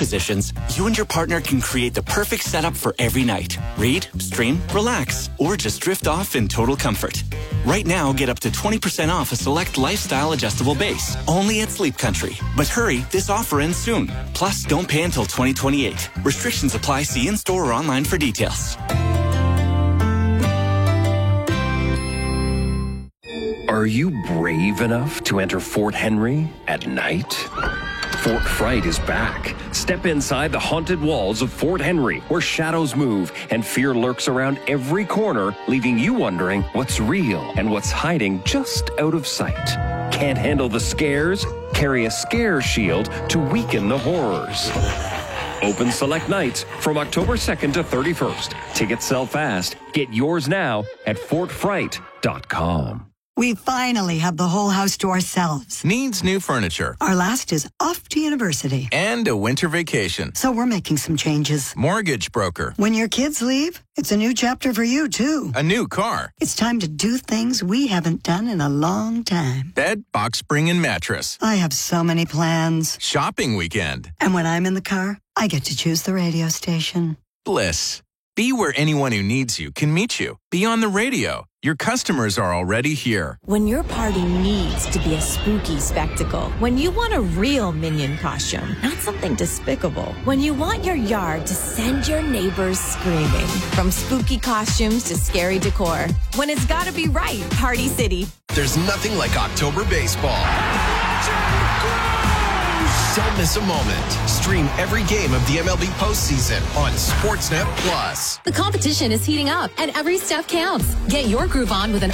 positions, you and your partner can create the perfect setup for every night. Read, stream, relax, or just drift off in total comfort. Right now, get up to 20% off a select lifestyle adjustable base, only at Sleep Country. But hurry, this offer ends soon. Plus, don't pay until 2028. Restrictions apply. See in-store or online for details. Are you brave enough to enter Fort Henry at night? Fort Fright is back. Step inside the haunted walls of Fort Henry, where shadows move and fear lurks around every corner, leaving you wondering what's real and what's hiding just out of sight. Can't handle the scares? Carry a scare shield to weaken the horrors. Open select nights from October 2nd to 31st. Tickets sell fast. Get yours now at fortfright.com. We finally have the whole house to ourselves. Needs new furniture. Our last is off to university. And a winter vacation. So we're making some changes. Mortgage broker. When your kids leave, it's a new chapter for you, too. A new car. It's time to do things we haven't done in a long time. Bed, box spring, and mattress. I have so many plans. Shopping weekend. And when I'm in the car, I get to choose the radio station. Bliss. Be where anyone who needs you can meet you. Be on the radio. Your customers are already here. When your party needs to be a spooky spectacle. When you want a real Minion costume, not something despicable. When you want your yard to send your neighbors screaming. From spooky costumes to scary decor. When it's gotta be right, Party City. There's nothing like October baseball. Don't miss a moment. Stream every game of the MLB postseason on Sportsnet Plus. The competition is heating up, and every step counts. Get your groove on with an